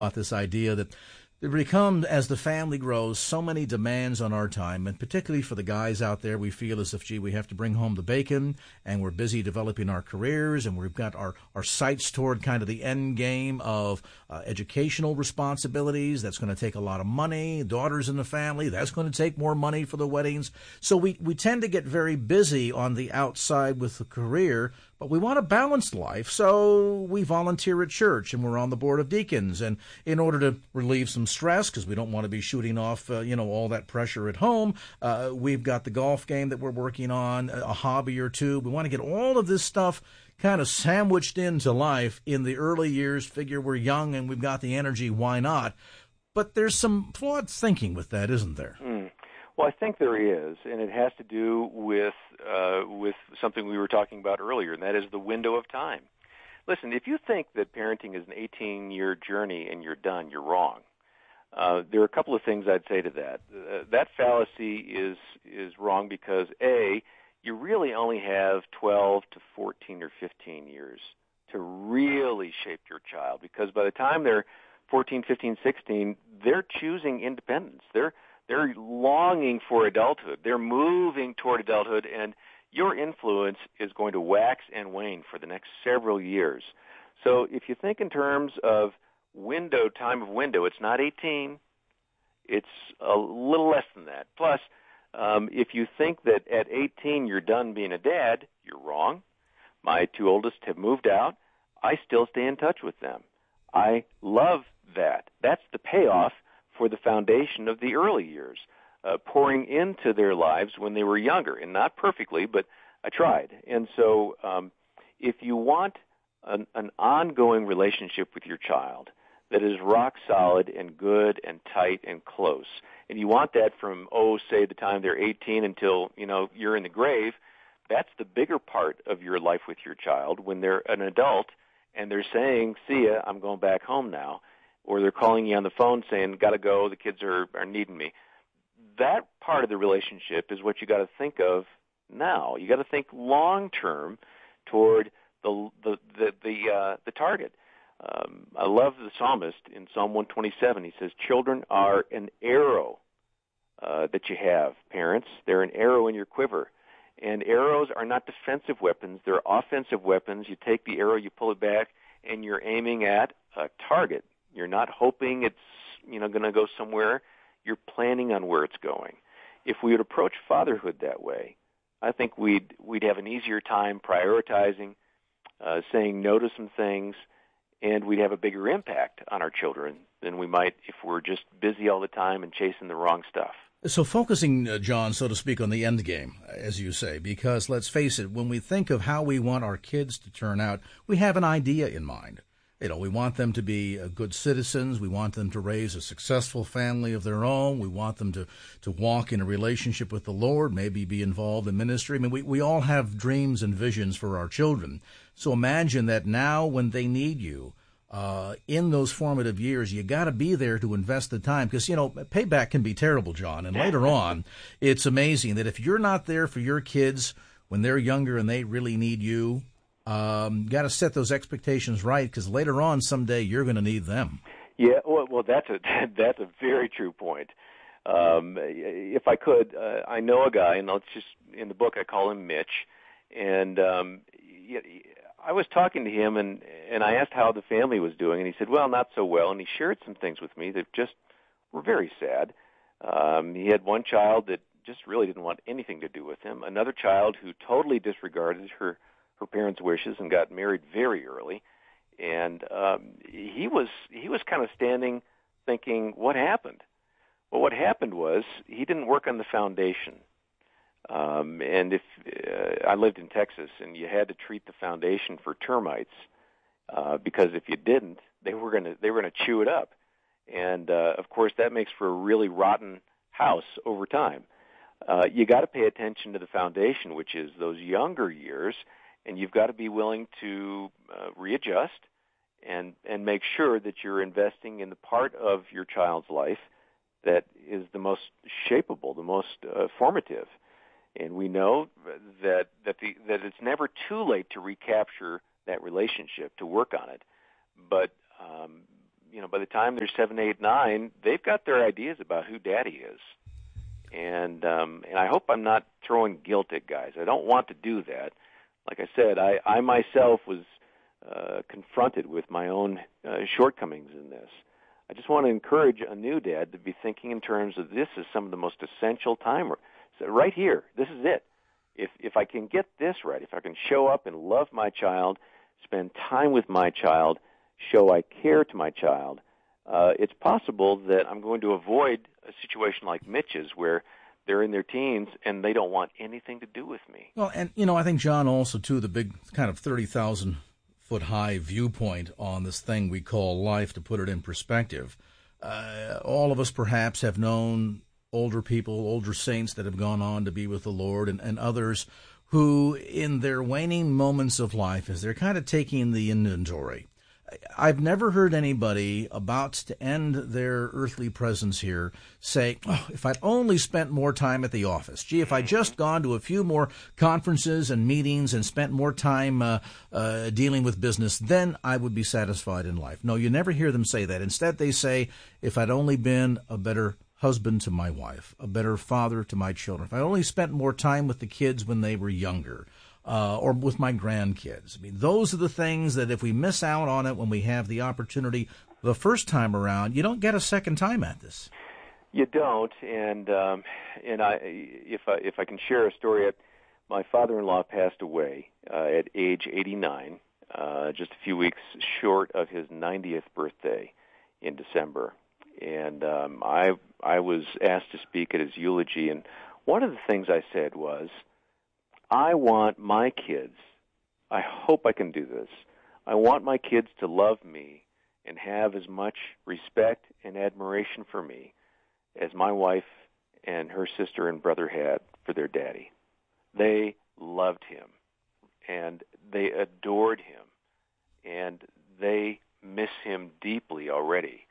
about this idea that there become, as the family grows, so many demands on our time, and particularly for the guys out there, we feel as if, gee, we have to bring home the bacon, and we're busy developing our careers, and we've got our sights toward kind of the end game of educational responsibilities. That's going to take a lot of money. Daughters in the family, that's going to take more money for the weddings. So we tend to get very busy on the outside with the career, but we want a balanced life, so we volunteer at church, and we're on the board of deacons, and in order to relieve some stress, because we don't want to be shooting off, all that pressure at home, we've got the golf game that we're working on, a hobby or two. We want to get all of this stuff kind of sandwiched into life in the early years, figure we're young and we've got the energy, why not? But there's some flawed thinking with that, isn't there? Well, I think there is, and it has to do with something we were talking about earlier, and that is the window of time. Listen, if you think that parenting is an 18-year journey and you're done, you're wrong. There are a couple of things I'd say to that. That fallacy is wrong because, A, you really only have 12 to 14 or 15 years to really shape your child, because by the time they're 14, 15, 16, they're choosing independence. They're longing for adulthood. They're moving toward adulthood, and your influence is going to wax and wane for the next several years. So if you think in terms of time of window, it's not 18. It's a little less than that. Plus, if you think that at 18 you're done being a dad, you're wrong. My two oldest have moved out. I still stay in touch with them. I love that. That's the payoff for the foundation of the early years, pouring into their lives when they were younger, and not perfectly, but I tried. And so if you want an ongoing relationship with your child that is rock solid and good and tight and close, and you want that from, say the time they're 18 until, you're in the grave, that's the bigger part of your life with your child when they're an adult and they're saying, see ya, I'm going back home now. Or they're calling you on the phone saying, got to go, the kids are needing me. That part of the relationship is what you got to think of now. You got to think long term toward the target. I love the psalmist in Psalm 127. He says, children are an arrow that you have, parents. They're an arrow in your quiver. And arrows are not defensive weapons. They're offensive weapons. You take the arrow, you pull it back, and you're aiming at a target. You're not hoping it's going to go somewhere. You're planning on where it's going. If we would approach fatherhood that way, I think we'd have an easier time prioritizing, saying no to some things, and we'd have a bigger impact on our children than we might if we're just busy all the time and chasing the wrong stuff. So focusing, John, so to speak, on the end game, as you say, because let's face it, when we think of how we want our kids to turn out, we have an idea in mind. We want them to be good citizens. We want them to raise a successful family of their own. We want them to walk in a relationship with the Lord, maybe be involved in ministry. I mean, we all have dreams and visions for our children. So imagine that now when they need you, in those formative years, you got to be there to invest the time because, payback can be terrible, John. And later on, it's amazing that if you're not there for your kids when they're younger and they really need you, got to set those expectations right because later on someday you're going to need them. Yeah, well, that's a very true point. If I could, I know a guy, and in the book I call him Mitch, and I was talking to him, and I asked how the family was doing, and he said, well, not so well, and he shared some things with me that just were very sad. He had one child that just really didn't want anything to do with him, another child who totally disregarded her parents' wishes and got married very early, and he was kind of standing thinking, what happened? Well, what happened was he didn't work on the foundation. And if I lived in Texas, and you had to treat the foundation for termites because if you didn't, they were gonna chew it up, and of course that makes for a really rotten house over time. You got to pay attention to the foundation, which is those younger years, and you've got to be willing to readjust and make sure that you're investing in the part of your child's life that is the most shapeable, the most formative. And we know that it's never too late to recapture that relationship, to work on it. But by the time they're 7, 8, 9, they've got their ideas about who Daddy is. And I hope I'm not throwing guilt at guys. I don't want to do that. Like I said, I myself was confronted with my own shortcomings in this. I just want to encourage a new dad to be thinking in terms of this is some of the most essential time. So right here, this is it. If I can get this right, if I can show up and love my child, spend time with my child, show I care to my child, it's possible that I'm going to avoid a situation like Mitch's where they're in their teens and they don't want anything to do with me. Well, and, I think, John, also, too, the big kind of 30,000-foot-high viewpoint on this thing we call life, to put it in perspective. All of us perhaps have known older people, older saints that have gone on to be with the Lord, and others who, in their waning moments of life, as they're kind of taking the inventory, I've never heard anybody about to end their earthly presence here say, oh, if I'd only spent more time at the office. Gee, if I'd just gone to a few more conferences and meetings and spent more time dealing with business, then I would be satisfied in life. No, you never hear them say that. Instead, they say, if I'd only been a better husband to my wife, a better father to my children, if I only spent more time with the kids when they were younger, or with my grandkids. I mean, those are the things that if we miss out on it when we have the opportunity the first time around, you don't get a second time at this. You don't, and if I can share a story, my father-in-law passed away at age 89, just a few weeks short of his 90th birthday in December, and I was asked to speak at his eulogy, and one of the things I said was, I want my kids, I hope I can do this, I want my kids to love me and have as much respect and admiration for me as my wife and her sister and brother had for their daddy. They loved him, and they adored him, and they miss him deeply already.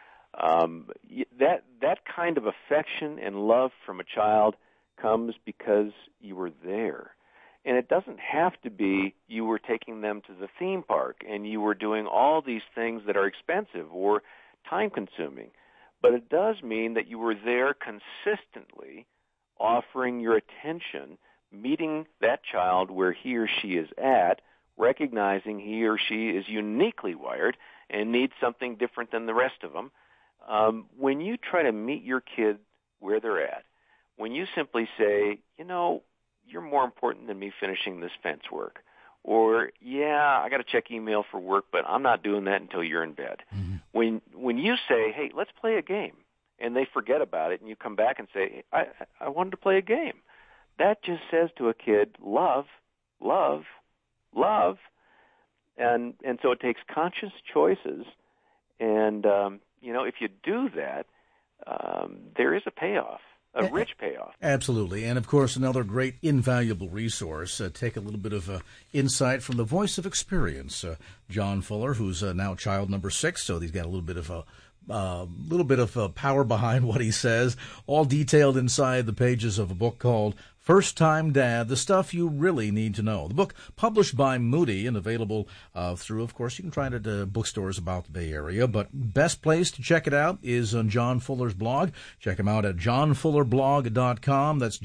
That kind of affection and love from a child comes because you were there. And it doesn't have to be you were taking them to the theme park and you were doing all these things that are expensive or time-consuming. But it does mean that you were there consistently offering your attention, meeting that child where he or she is at, recognizing he or she is uniquely wired and needs something different than the rest of them. When you try to meet your kid where they're at, when you simply say, you're more important than me finishing this fence work, or, I got to check email for work, but I'm not doing that until you're in bed. Mm-hmm. When you say, hey, let's play a game, and they forget about it, and you come back and say, I wanted to play a game, that just says to a kid, love, love, love. And so it takes conscious choices, and, if you do that, there is a payoff. A rich payoff. Absolutely. And, of course, another great invaluable resource. Take a little bit of insight from the voice of experience. John Fuller, who's now child number 6, so he's got a little bit of power behind what he says, all detailed inside the pages of a book called First Time Dad, The Stuff You Really Need to Know. The book published by Moody and available through, of course, you can find it at bookstores about the Bay Area, but best place to check it out is on John Fuller's blog. Check him out at johnfullerblog.com. That's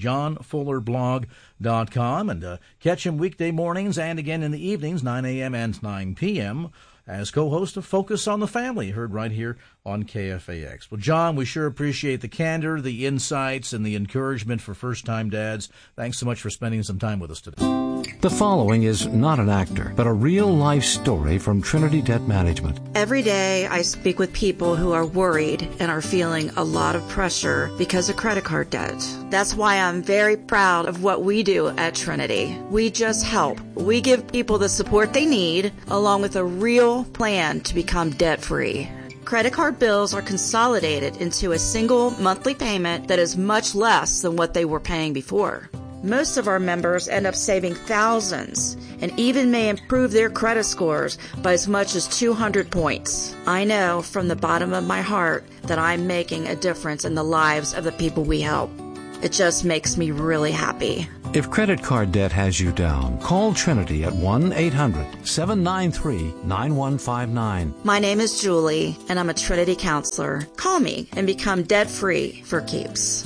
johnfullerblog.com. And catch him weekday mornings and again in the evenings, 9 a.m. and 9 p.m., as co-host of Focus on the Family, heard right here on KFAX. Well, John, we sure appreciate the candor, the insights, and the encouragement for first-time dads. Thanks so much for spending some time with us today. The following is not an actor, but a real-life story from Trinity Debt Management. Every day I speak with people who are worried and are feeling a lot of pressure because of credit card debt. That's why I'm very proud of what we do at Trinity. We just help. We give people the support they need, along with a real plan to become debt-free. Credit card bills are consolidated into a single monthly payment that is much less than what they were paying before. Most of our members end up saving thousands and even may improve their credit scores by as much as 200 points. I know from the bottom of my heart that I'm making a difference in the lives of the people we help. It just makes me really happy. If credit card debt has you down, call Trinity at 1-800-793-9159. My name is Julie, and I'm a Trinity counselor. Call me and become debt-free for keeps.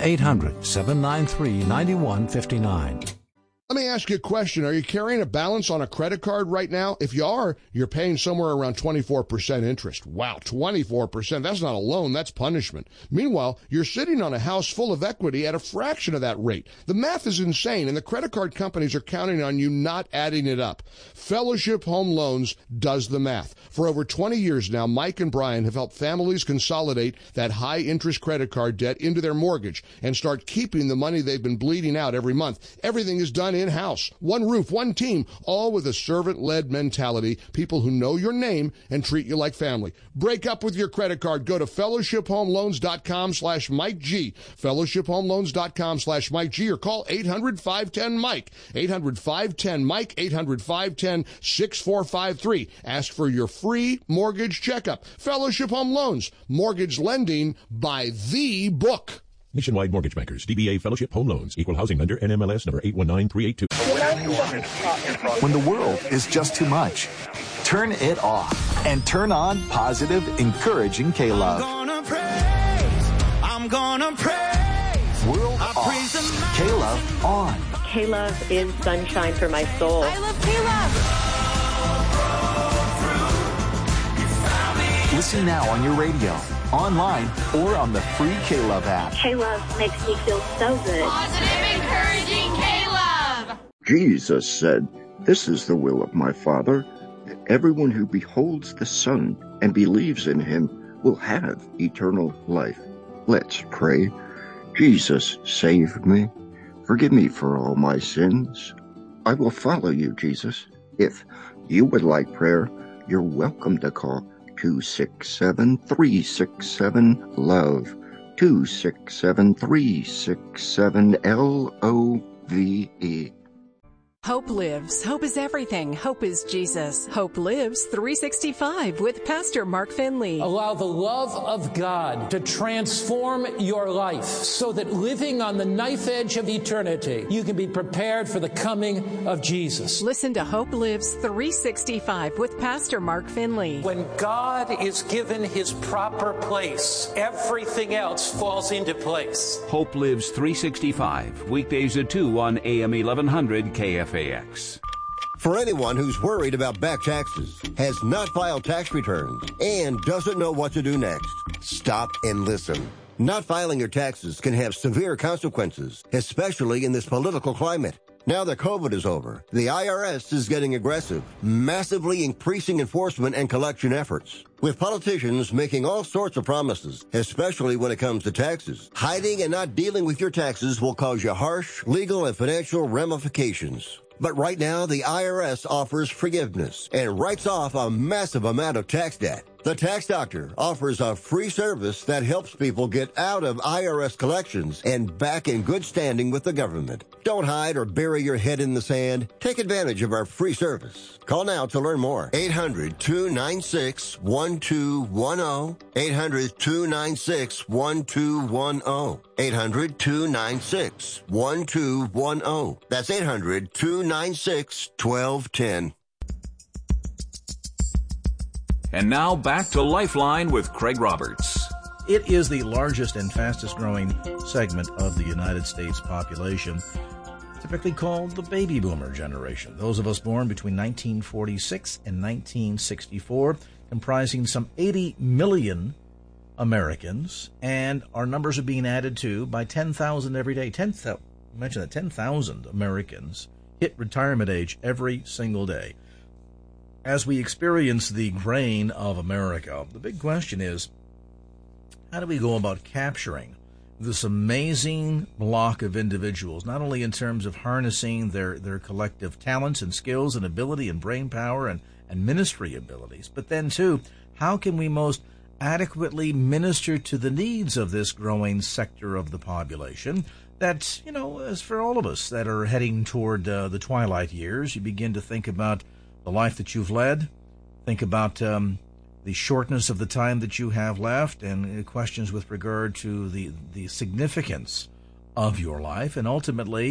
1-800-793-9159. Let me ask you a question. Are you carrying a balance on a credit card right now? If you are, you're paying somewhere around 24% interest. Wow, 24%. That's not a loan, that's punishment. Meanwhile, you're sitting on a house full of equity at a fraction of that rate. The math is insane, and the credit card companies are counting on you not adding it up. Fellowship Home Loans does the math. For over 20 years now, Mike and Brian have helped families consolidate that high-interest credit card debt into their mortgage and start keeping the money they've been bleeding out every month. Everything is done in-house. One roof, one team, all with a servant-led mentality, people who know your name and treat you like family. Break up with your credit card. Go to fellowshiphomeloans.com/Mike G. fellowshiphomeloans.com/Mike G, or call 800-510-MIKE. 800-510-MIKE, 800-510-6453. Ask for your free mortgage checkup. Fellowship Home Loans. Mortgage lending by the book. Nationwide Mortgage Bankers, DBA Fellowship Home Loans, Equal Housing Lender, NMLS number 819382. When the world is just too much, turn it off and turn on positive, encouraging K-Love. I'm gonna praise. World off. K-Love on. K-Love is sunshine for my soul. I love K-Love. Listen now on your radio, online, or on the free K-Love app. K-Love makes me feel so good. Positive, encouraging K-Love. Jesus said, "This is the will of my Father, that everyone who beholds the Son and believes in him will have eternal life." Let's pray. Jesus, save me. Forgive me for all my sins. I will follow you, Jesus. If you would like prayer, you're welcome to call 267-367-LOVE, 267-367-LOVE. Hope lives. Hope is everything. Hope is Jesus. Hope lives 365 with Pastor Mark Finley. Allow the love of God to transform your life so that living on the knife edge of eternity, you can be prepared for the coming of Jesus. Listen to Hope Lives 365 with Pastor Mark Finley. When God is given his proper place, everything else falls into place. Hope Lives 365, weekdays at 2 on AM 1100 KFAX. For anyone who's worried about back taxes, has not filed tax returns, and doesn't know what to do next, stop and listen. Not filing your taxes can have severe consequences, especially in this political climate. Now that COVID is over, the IRS is getting aggressive, massively increasing enforcement and collection efforts. With politicians making all sorts of promises, especially when it comes to taxes, hiding and not dealing with your taxes will cause you harsh legal and financial ramifications. But right now, the IRS offers forgiveness and writes off a massive amount of tax debt. The Tax Doctor offers a free service that helps people get out of IRS collections and back in good standing with the government. Don't hide or bury your head in the sand. Take advantage of our free service. Call now to learn more. 800-296-1210. 800-296-1210. 800-296-1210. That's 800-296-1210. And now back to Lifeline with Craig Roberts. It is the largest and fastest growing segment of the United States population, typically called the baby boomer generation. Those of us born between 1946 and 1964, comprising some 80 million Americans, and our numbers are being added to by 10,000 every day. 10,000 Americans hit retirement age every single day. As we experience the grain of America, the big question is, how do we go about capturing this amazing block of individuals, not only in terms of harnessing their collective talents and skills and ability and brain power and ministry abilities, but then, too, how can we most adequately minister to the needs of this growing sector of the population that, as for all of us that are heading toward the twilight years, you begin to think about the life that you've led, think about the shortness of the time that you have left, and questions with regard to the significance of your life, and ultimately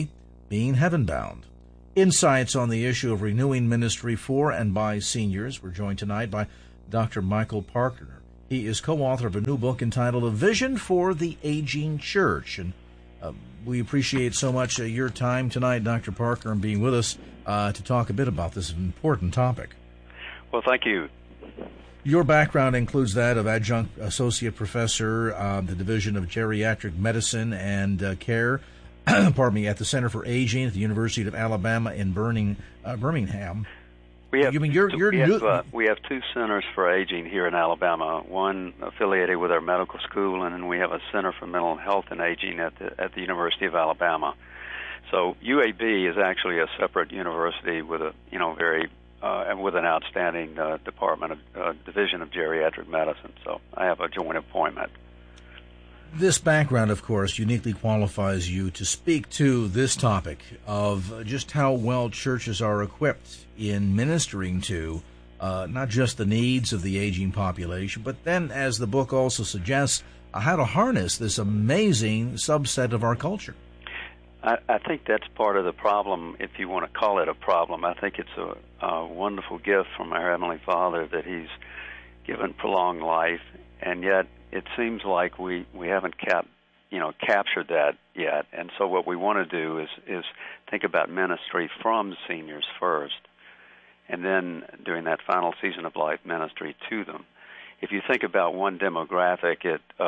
Being Heaven-Bound. Insights on the issue of renewing ministry for and by seniors. We're joined tonight by Dr. Michael Parker. He is co-author of a new book entitled A Vision for the Aging Church. And we appreciate so much your time tonight, Dr. Parker, and being with us to talk a bit about this important topic. Well, thank you. Your background includes that of adjunct associate professor, the Division of Geriatric Medicine and Care, pardon me, at the Center for Aging at the University of Alabama in Birmingham. We have two centers for aging here in Alabama. One affiliated with our medical school, and then we have a Center for Mental Health and Aging at the University of Alabama. So UAB is actually a separate university with a with an outstanding division of geriatric medicine. So I have a joint appointment. This background, of course, uniquely qualifies you to speak to this topic of just how well churches are equipped in ministering to not just the needs of the aging population, but then, as the book also suggests, how to harness this amazing subset of our culture. I think that's part of the problem, if you want to call it a problem. I think it's a wonderful gift from our Heavenly Father that He's given prolonged life, and yet it seems like we haven't captured that yet. And so what we want to do is think about ministry from seniors first, and then during that final season of life, ministry to them. If you think about one demographic,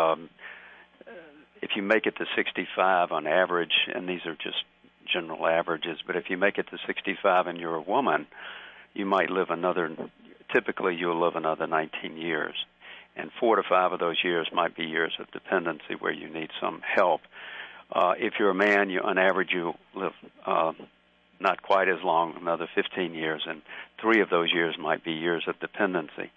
if you make it to 65 on average, and these are just general averages, but if you make it to 65 and you're a woman, you might live typically you'll live another 19 years. And 4 to 5 of those years might be years of dependency where you need some help. If you're a man, on average you'll live not quite as long, another 15 years, and 3 of those years might be years of dependency.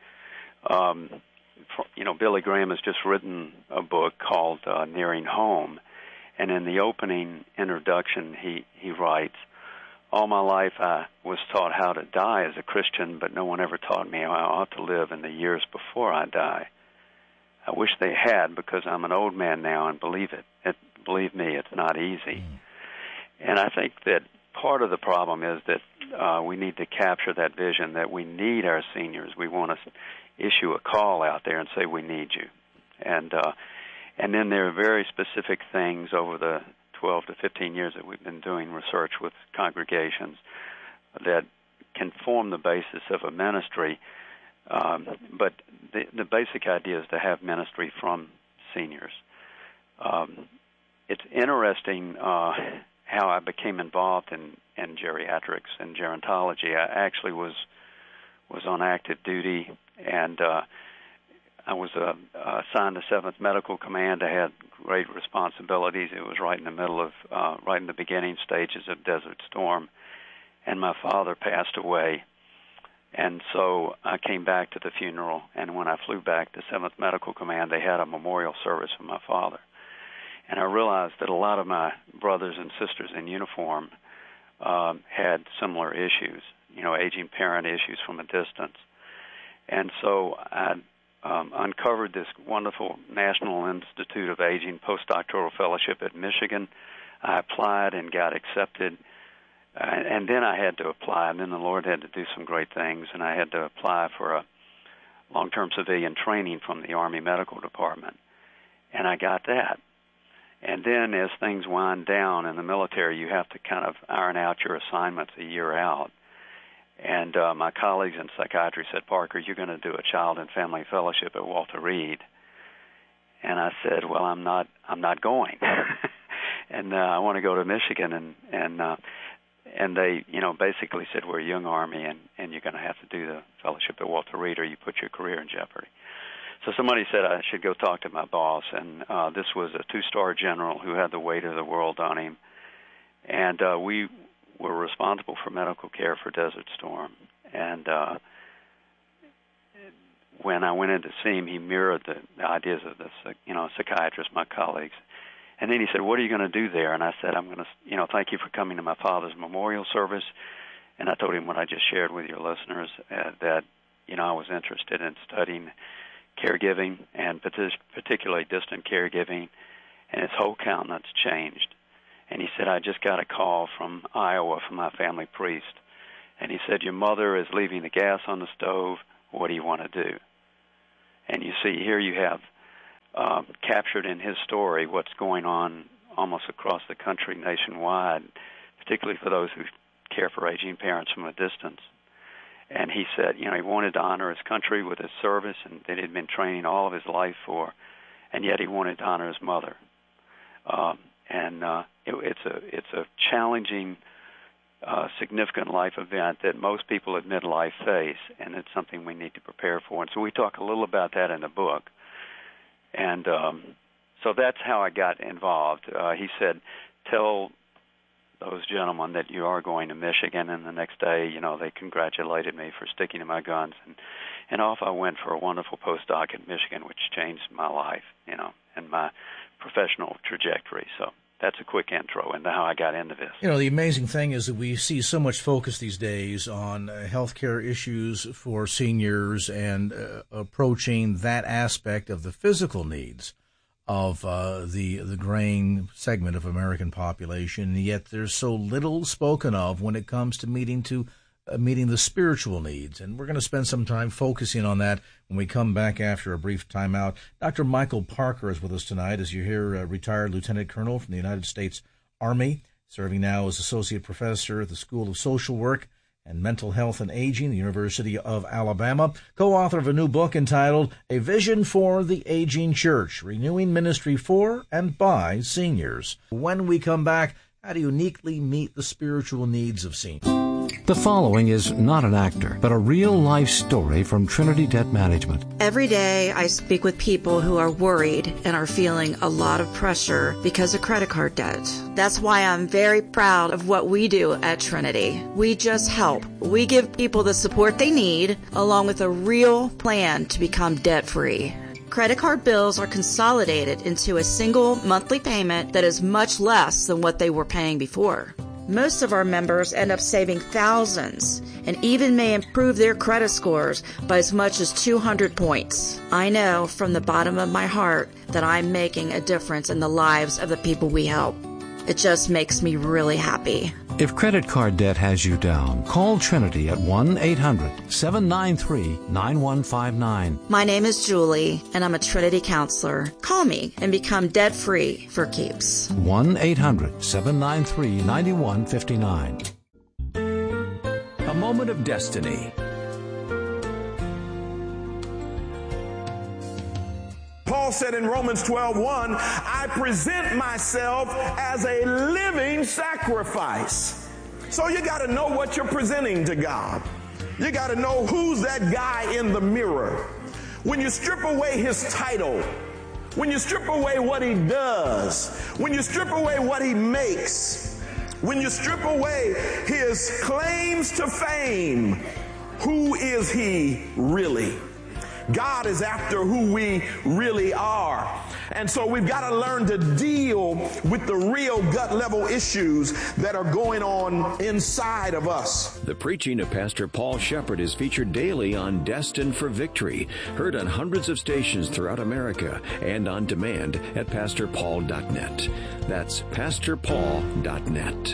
Billy Graham has just written a book called Nearing Home, and in the opening introduction he writes, "All my life I was taught how to die as a Christian, but no one ever taught me how I ought to live in the years before I die. I wish they had, because I'm an old man now, and believe me, it's not easy." And I think that part of the problem is that we need to capture that vision that we need our seniors. We want to issue a call out there and say, we need you. And then there are very specific things over the 12 to 15 years that we've been doing research with congregations that can form the basis of a ministry. But the basic idea is to have ministry from seniors. It's interesting how I became involved in geriatrics and gerontology. I actually was on active duty, and I was assigned to 7th Medical Command. I had great responsibilities. It was right in the middle of, right in the beginning stages of Desert Storm, and my father passed away. And so I came back to the funeral, and when I flew back to 7th Medical Command, they had a memorial service for my father. And I realized that a lot of my brothers and sisters in uniform had similar issues, aging parent issues from a distance. And so I uncovered this wonderful National Institute of Aging postdoctoral fellowship at Michigan. I applied and got accepted. And then I had to apply, and then the Lord had to do some great things, and I had to apply for a long-term civilian training from the Army Medical Department. And I got that. And then as things wind down in the military, you have to kind of iron out your assignments a year out. And my colleagues in psychiatry said, "Parker, you're going to do a child and family fellowship at Walter Reed." And I said, "Well, I'm not going." And I want to go to Michigan. And they, basically said, "We're a young Army, and you're going to have to do the fellowship at Walter Reed, or you put your career in jeopardy." So somebody said I should go talk to my boss, and this was a 2-star general who had the weight of the world on him. And we were responsible for medical care for Desert Storm. And when I went in to see him, he mirrored the ideas of the psychiatrists, my colleagues. And then he said, "What are you going to do there?" And I said, "I'm going to, thank you for coming to my father's memorial service." And I told him what I just shared with your listeners, that, I was interested in studying caregiving, and particularly distant caregiving, and his whole countenance changed. And he said, I just got a call from Iowa from my family priest. And he said, your mother is leaving the gas on the stove. What do you want to do? And you see, here you have captured in his story what's going on almost across the country, nationwide, particularly for those who care for aging parents from a distance. And he said, he wanted to honor his country with his service and that he'd been training all of his life for, and yet he wanted to honor his mother. It's a challenging, significant life event that most people at midlife face, and it's something we need to prepare for. And so we talk a little about that in the book. And so that's how I got involved. He said, tell those gentlemen that you are going to Michigan, and the next day, they congratulated me for sticking to my guns, and off I went for a wonderful postdoc in Michigan, which changed my life, and my professional trajectory. So that's a quick intro into how I got into this. The amazing thing is that we see so much focus these days on healthcare issues for seniors and approaching that aspect of the physical needs of the graying segment of American population, yet there's so little spoken of when it comes to meeting the spiritual needs. And we're going to spend some time focusing on that when we come back after a brief timeout. Dr. Michael Parker is with us tonight, as you hear, retired lieutenant colonel from the United States Army, serving now as associate professor at the School of Social Work and Mental Health and Aging, the University of Alabama, co-author of a new book entitled A Vision for the Aging Church, Renewing Ministry for and by Seniors. When we come back, how to uniquely meet the spiritual needs of seniors. The following is not an actor, but a real-life story from Trinity Debt Management. Every day I speak with people who are worried and are feeling a lot of pressure because of credit card debt. That's why I'm very proud of what we do at Trinity. We just help. We give people the support they need, along with a real plan to become debt-free. Credit card bills are consolidated into a single monthly payment that is much less than what they were paying before. Most of our members end up saving thousands and even may improve their credit scores by as much as 200 points. I know from the bottom of my heart that I'm making a difference in the lives of the people we help. It just makes me really happy. If credit card debt has you down, call Trinity at 1-800-793-9159. My name is Julie, and I'm a Trinity counselor. Call me and become debt-free for keeps. 1-800-793-9159. A moment of destiny. Paul said in Romans 12:1, I present myself as a living sacrifice. So you got to know what you're presenting to God. You got to know who's that guy in the mirror. When you strip away his title, when you strip away what he does, when you strip away what he makes, when you strip away his claims to fame, who is he really? God is after who we really are. And so we've got to learn to deal with the real gut level issues that are going on inside of us. The preaching of Pastor Paul Shepard is featured daily on Destined for Victory, heard on hundreds of stations throughout America and on demand at PastorPaul.net. That's PastorPaul.net.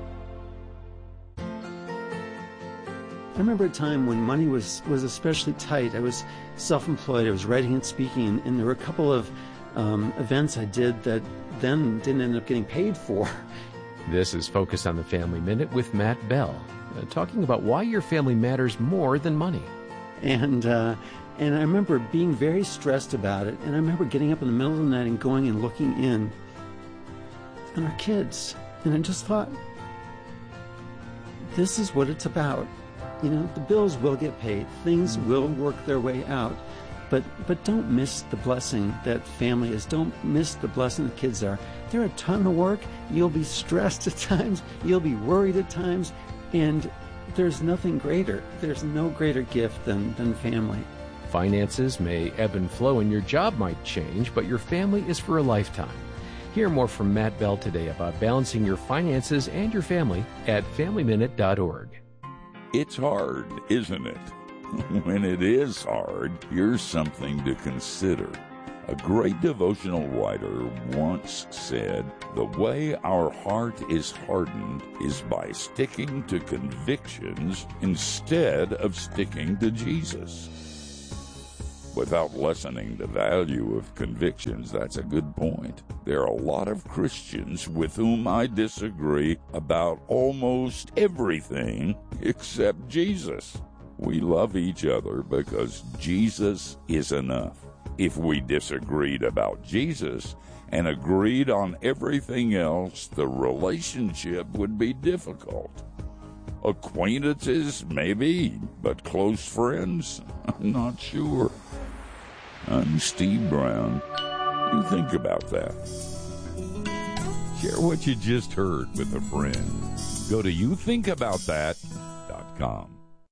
I remember a time when money was especially tight. I was self-employed. I was writing and speaking, and there were a couple of events I did that then didn't end up getting paid for. This is Focus on the Family Minute with Matt Bell, talking about why your family matters more than money. And I remember being very stressed about it, and I remember getting up in the middle of the night and going and looking in on our kids, and I just thought, this is what it's about. You know, the bills will get paid. Things will work their way out. But don't miss the blessing that family is. Don't miss the blessing the kids are. They're a ton of work. You'll be stressed at times. You'll be worried at times. And there's nothing greater. There's no greater gift than family. Finances may ebb and flow and your job might change, but your family is for a lifetime. Hear more from Matt Bell today about balancing your finances and your family at FamilyMinute.org. It's hard, isn't it? When it is hard, here's something to consider. A great devotional writer once said, "The way our heart is hardened is by sticking to convictions instead of sticking to Jesus." Without lessening the value of convictions, that's a good point. There are a lot of Christians with whom I disagree about almost everything except Jesus. We love each other because Jesus is enough. If we disagreed about Jesus and agreed on everything else, the relationship would be difficult. Acquaintances, maybe, but close friends? I'm not sure. I'm Steve Brown. You think about that. Share what you just heard with a friend. Go to youthinkaboutthat.com.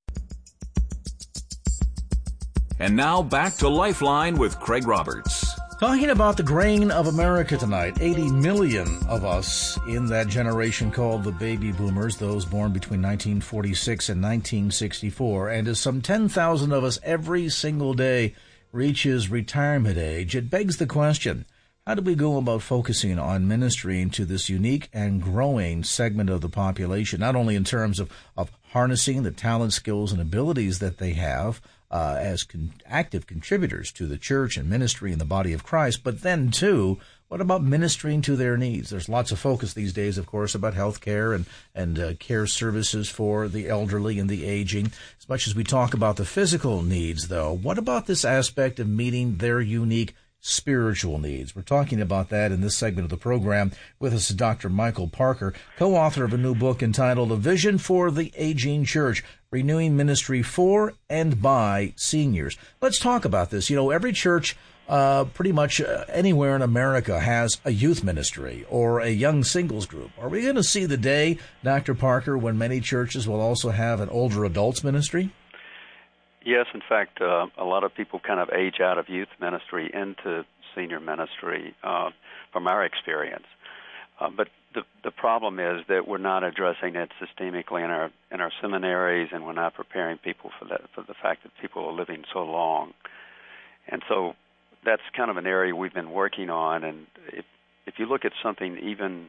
And now back to Lifeline with Craig Roberts. Talking about the grain of America tonight. 80 million of us in that generation called the baby boomers, those born between 1946 and 1964. And as some 10,000 of us every single day reaches retirement age, it begs the question, how do we go about focusing on ministering to this unique and growing segment of the population, not only in terms of harnessing the talent, skills, and abilities that they have as active contributors to the church and ministry in the body of Christ, but then, too, what about ministering to their needs? There's lots of focus these days, of course, about health care and care services for the elderly and the aging. As much as we talk about the physical needs, though, what about this aspect of meeting their unique spiritual needs? We're talking about that in this segment of the program. With us is Dr. Michael Parker, co-author of a new book entitled A Vision for the Aging Church, Renewing Ministry for and by Seniors. Let's talk about this. You know, every church pretty much anywhere in America has a youth ministry or a young singles group. Are we going to see the day, Dr. Parker, when many churches will also have an older adults ministry? Yes, in fact, a lot of people kind of age out of youth ministry into senior ministry from our experience. But the problem is that we're not addressing it systemically in our seminaries, and we're not preparing people for the fact that people are living so long. And so that's kind of an area we've been working on. And if you look at something even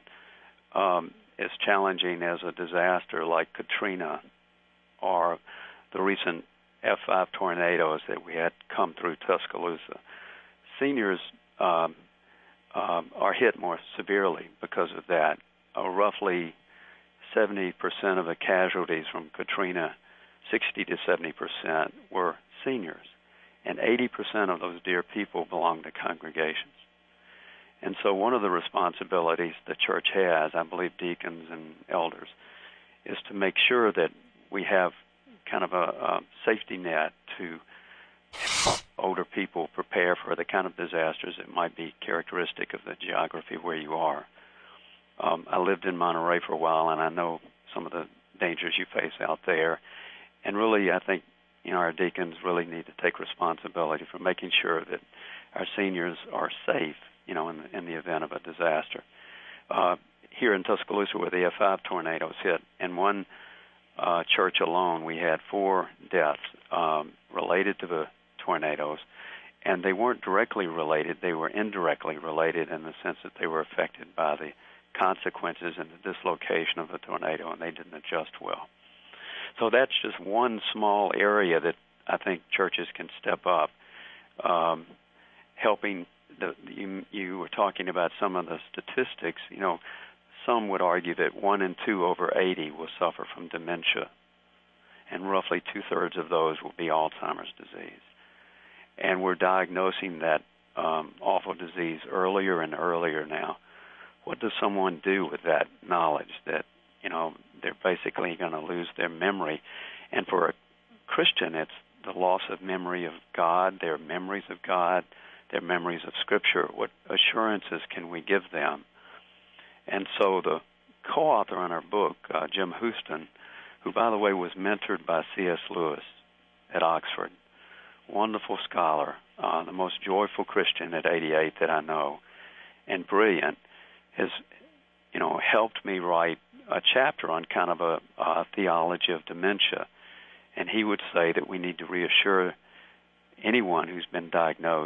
as challenging as a disaster like Katrina or the recent F5 tornadoes that we had come through Tuscaloosa, seniors are hit more severely because of that. Roughly 70% of the casualties from Katrina, 60 to 70%, were seniors, and 80% of those dear people belong to congregations. And so one of the responsibilities the church has, I believe deacons and elders, is to make sure that we have kind of a safety net to help older people prepare for the kind of disasters that might be characteristic of the geography where you are. I lived in Monterey for a while, and I know some of the dangers you face out there. And really, I think our deacons really need to take responsibility for making sure that our seniors are safe, in the event of a disaster. Here in Tuscaloosa, where the F5 tornadoes hit, in one church alone, we had 4 deaths related to the tornadoes, and they weren't directly related. They were indirectly related in the sense that they were affected by the consequences and the dislocation of the tornado, and they didn't adjust well. So that's just one small area that I think churches can step up, helping. You were talking about some of the statistics. Some would argue that 1 in 2 over 80 will suffer from dementia, and roughly 2/3 of those will be Alzheimer's disease. And we're diagnosing that awful disease earlier and earlier now. What does someone do with that knowledge that, they're basically going to lose their memory? And for a Christian, it's the loss of memory of God, their memories of God, their memories of Scripture. What assurances can we give them? And so the co-author on our book, Jim Houston, who, by the way, was mentored by C.S. Lewis at Oxford, wonderful scholar, the most joyful Christian at 88 that I know, and brilliant, has, helped me write a chapter on kind of a theology of dementia. And he would say that we need to reassure anyone who's been diagnosed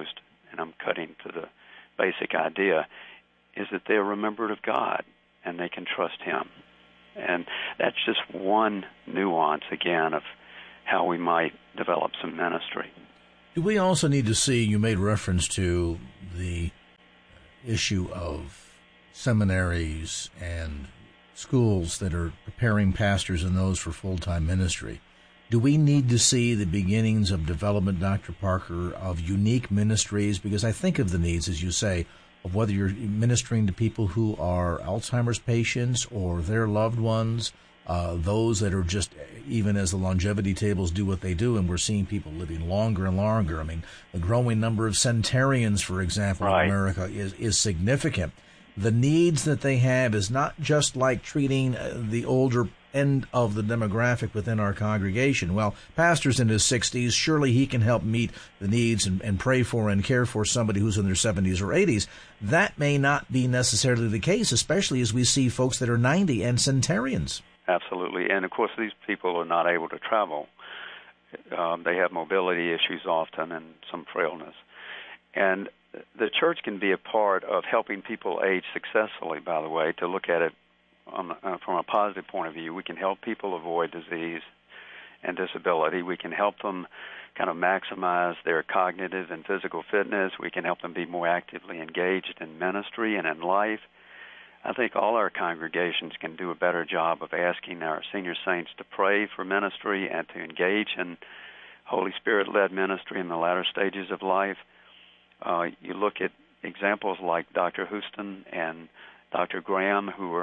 and I'm cutting to the basic idea, is that they're remembered of God and they can trust Him. And that's just one nuance, again, of how we might develop some ministry. Do we also need to see, you made reference to the issue of seminaries and schools that are preparing pastors and those for full-time ministry. Do we need to see the beginnings of development, Dr. Parker, of unique ministries? Because I think of the needs, as you say, of whether you're ministering to people who are Alzheimer's patients or their loved ones, those that are just, even as the longevity tables do what they do, and we're seeing people living longer and longer. I mean, the growing number of centenarians, for example, in America is significant. The needs that they have is not just like treating the older end of the demographic within our congregation. Well, pastor's in his 60s, surely he can help meet the needs and pray for and care for somebody who's in their 70s or 80s. That may not be necessarily the case, especially as we see folks that are 90 and centenarians. Absolutely. And, of course, these people are not able to travel. They have mobility issues often and some frailness. And the church can be a part of helping people age successfully, by the way, to look at it from a positive point of view. We can help people avoid disease and disability. We can help them kind of maximize their cognitive and physical fitness. We can help them be more actively engaged in ministry and in life. I think all our congregations can do a better job of asking our senior saints to pray for ministry and to engage in Holy Spirit-led ministry in the latter stages of life. You look at examples like Dr. Houston and Dr. Graham, who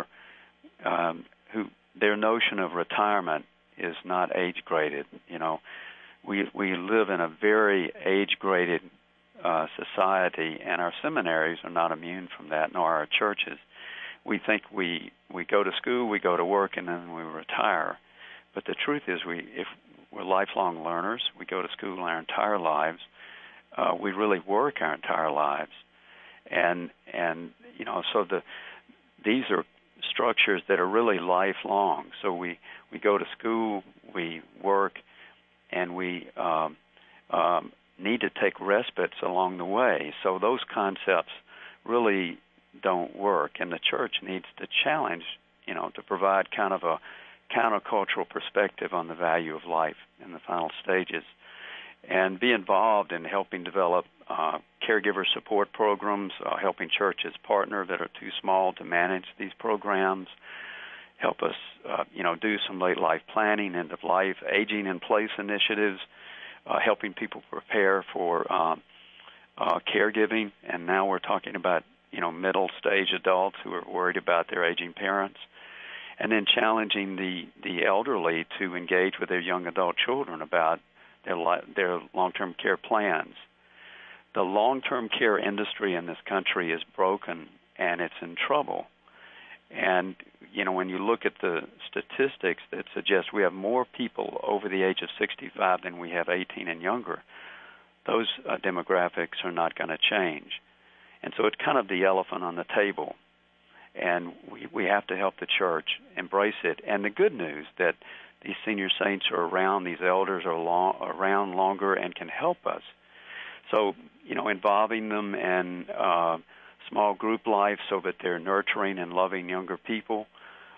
their notion of retirement is not age-graded. You know, we live in a very age-graded society, and our seminaries are not immune from that, nor our churches. We think we go to school, we go to work, and then we retire. But the truth is, if we're lifelong learners, we go to school our entire lives. We really work our entire lives, and you know, so these are structures that are really lifelong. So we go to school, we work, and we need to take respites along the way. So those concepts really don't work, and the church needs to challenge, you know, to provide kind of a countercultural perspective on the value of life in the final stages, and be involved in helping develop caregiver support programs, helping churches partner that are too small to manage these programs, help us, do some late life planning, end of life, aging in place initiatives, helping people prepare for caregiving, and now we're talking about, middle stage adults who are worried about their aging parents, and then challenging the elderly to engage with their young adult children about their long-term care plans. The long-term care industry in this country is broken, and it's in trouble. And, when you look at the statistics that suggest we have more people over the age of 65 than we have 18 and younger, those demographics are not going to change. And so it's kind of the elephant on the table. And we have to help the church embrace it. And the good news that these senior saints are around, these elders are around longer and can help us. So, involving them in small group life so that they're nurturing and loving younger people,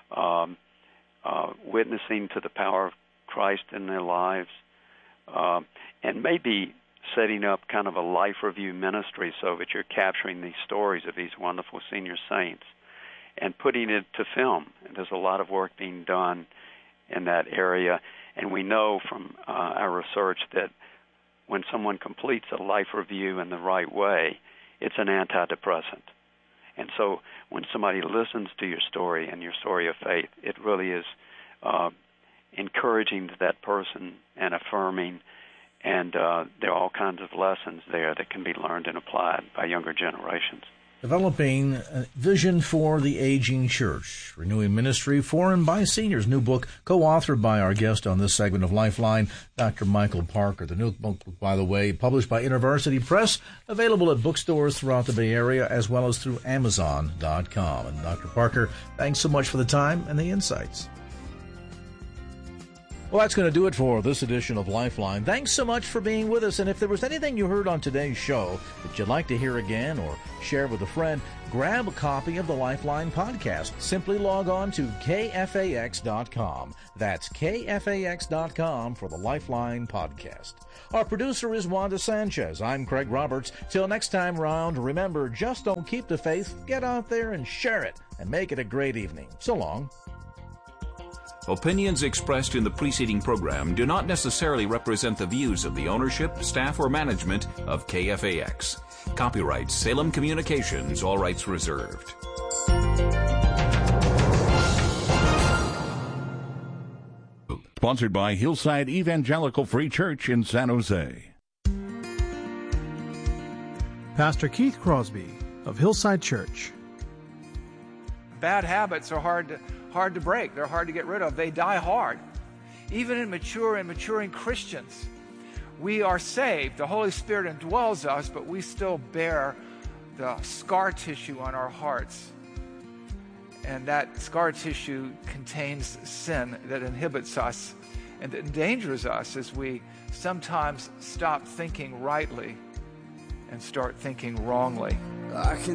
witnessing to the power of Christ in their lives, and maybe setting up kind of a life review ministry so that you're capturing these stories of these wonderful senior saints and putting it to film. And there's a lot of work being done in that area, and we know from our research that when someone completes a life review in the right way, it's an antidepressant. And so when somebody listens to your story and your story of faith, it really is encouraging to that person and affirming, and there are all kinds of lessons there that can be learned and applied by younger generations. Developing a Vision for the Aging Church, Renewing Ministry for and by Seniors. New book co-authored by our guest on this segment of Lifeline, Dr. Michael Parker. The new book, by the way, published by InterVarsity Press, available at bookstores throughout the Bay Area as well as through Amazon.com. And Dr. Parker, thanks so much for the time and the insights. Well, that's going to do it for this edition of Lifeline. Thanks so much for being with us. And if there was anything you heard on today's show that you'd like to hear again or share with a friend, grab a copy of the Lifeline podcast. Simply log on to KFAX.com. That's KFAX.com for the Lifeline podcast. Our producer is Wanda Sanchez. I'm Craig Roberts. Till next time round, remember, just don't keep the faith. Get out there and share it and make it a great evening. So long. Opinions expressed in the preceding program do not necessarily represent the views of the ownership, staff, or management of KFAX. Copyright Salem Communications, all rights reserved. Sponsored by Hillside Evangelical Free Church in San Jose. Pastor Keith Crosby of Hillside Church. Bad habits are hard to break. They're hard to get rid of. They die hard. Even in mature and maturing Christians, we are saved. The Holy Spirit indwells us, but we still bear the scar tissue on our hearts. And that scar tissue contains sin that inhibits us and that endangers us as we sometimes stop thinking rightly and start thinking wrongly.